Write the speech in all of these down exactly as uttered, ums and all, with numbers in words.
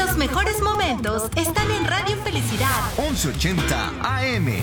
Los mejores momentos están en Radio Felicidad. once ochenta A M.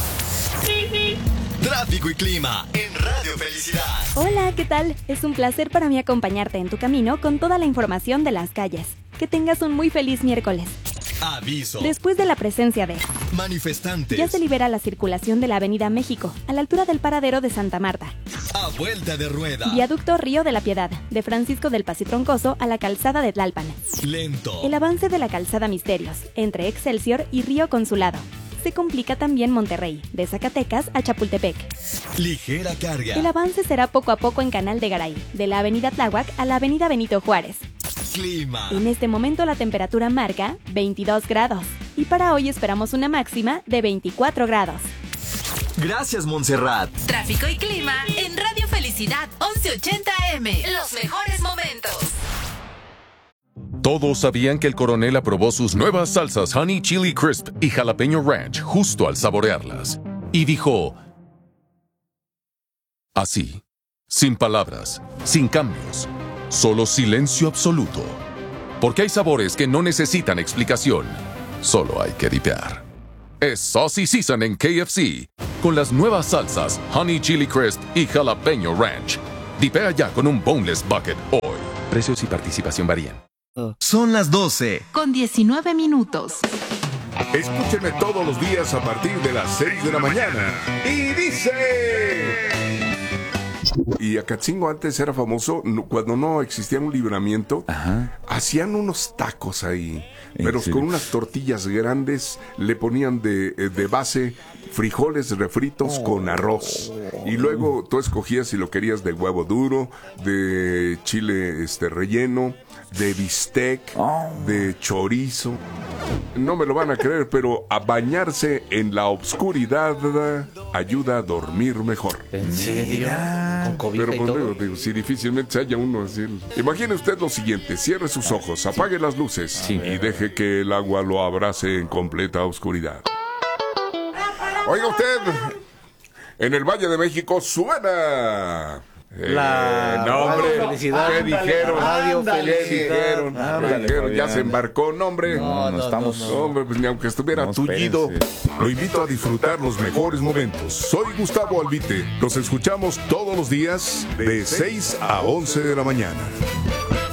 Tráfico y clima en Radio Felicidad. Hola, ¿qué tal? Es un placer para mí acompañarte en tu camino con toda la información de las calles. Que tengas un muy feliz miércoles. Aviso. Después de la presencia de manifestantes, ya se libera la circulación de la Avenida México, a la altura del paradero de Santa Marta. A vuelta de rueda. Viaducto Río de la Piedad, de Francisco del Pasitroncoso a la calzada de Tlalpan. Lento. El avance de la calzada Misterios, entre Excelsior y Río Consulado. Se complica también Monterrey, de Zacatecas a Chapultepec. Ligera carga. El avance será poco a poco en Canal de Garay, de la Avenida Tláhuac a la Avenida Benito Juárez. Clima. En este momento la temperatura marca veintidós grados y para hoy esperamos una máxima de veinticuatro grados. Gracias, Montserrat. Tráfico y clima en Radio Felicidad once ochenta A M. Los mejores momentos. Todos sabían que el coronel aprobó sus nuevas salsas Honey Chili Crisp y Jalapeño Ranch justo al saborearlas. Y dijo... así, sin palabras, sin cambios, solo silencio absoluto. Porque hay sabores que no necesitan explicación, solo hay que dipear. Es Saucy Season en K F C, con las nuevas salsas Honey Chili Crisp y Jalapeño Ranch. Dipea ya con un Boneless Bucket hoy. Precios y participación varían. Son las doce. Con diecinueve minutos. Escúchenme todos los días a partir de las seis de la mañana. Y dice... Y Acatzingo antes era famoso no, cuando no existía un libramiento. Ajá. Hacían unos tacos ahí, pero sí, con unas tortillas grandes. Le ponían de, de base frijoles refritos oh. con arroz. Y luego tú escogías si lo querías de huevo duro, de chile este relleno, de bistec, oh. de chorizo. No me lo van a creer, pero a bañarse en la obscuridad ayuda a dormir mejor. ¿En serio? Con cobija Pero y pues todo. digo, digo, si difícilmente se haya uno así. Imagine usted lo siguiente: cierre sus ojos, apague las luces sí. y deje que el agua lo abrace en completa oscuridad. Oiga usted, en el Valle de México suena... La eh, no, hombre, Felicidad. ¿qué dijeron? Radio ¿Qué Felicidad. dijeron? Ándale, ¿Qué dijeron? Ya Fabián. se embarcó, no, hombre. No, no estamos... No, hombre, pues ni aunque estuviera No, tullido. espérense. Lo invito a disfrutar los mejores momentos. Soy Gustavo Albite. Nos escuchamos todos los días de seis a once de la mañana.